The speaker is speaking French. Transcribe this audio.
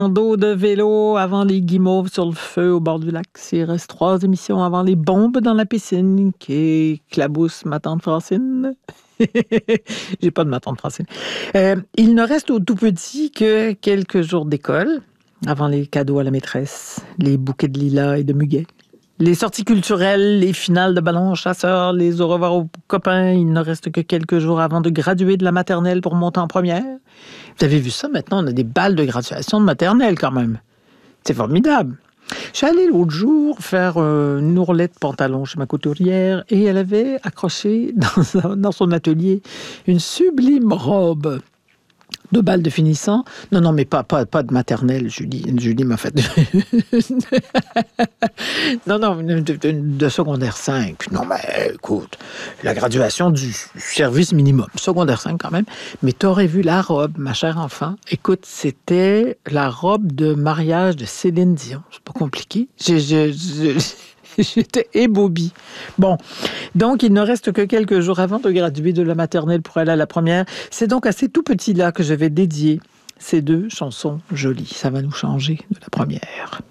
Dos de vélo avant les guimauves sur le feu au bord du lac. S'il reste 3 émissions avant les bombes dans la piscine qui éclaboussent ma tante Francine. J'ai pas de ma tante Francine. Il ne reste au tout petit que quelques jours d'école avant les cadeaux à la maîtresse, les bouquets de lilas et de muguet. Les sorties culturelles, les finales de ballon chasseur, les au revoir aux copains. Il ne reste que quelques jours avant de graduer de la maternelle pour monter en première. Vous avez vu ça? Maintenant, on a des balles de graduation de maternelle quand même. C'est formidable. Je suis allée l'autre jour faire une ourlette pantalon chez ma couturière et elle avait accroché dans son atelier une sublime robe de bal de finissant. Non, mais pas de maternelle, Julie. Julie m'a fait... non, de secondaire 5. Non, mais écoute, la graduation du service minimum. Secondaire 5 quand même. Mais t'aurais vu la robe, ma chère enfant. Écoute, c'était la robe de mariage de Céline Dion. C'est pas compliqué. J'étais ébobie. Bon, donc il ne reste que quelques jours avant de graduer de la maternelle pour aller à la première. C'est donc à ces tout petits-là que je vais dédier ces 2 chansons jolies. Ça va nous changer de la première.